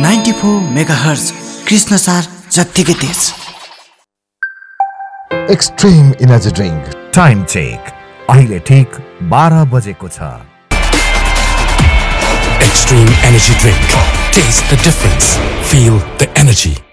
94 megahertz Krishna सार जत्तिकै तेज। Extreme energy drink time check अहिले ठीक 12 बजेको छ। Extreme energy drink. Taste the difference. Feel the energy.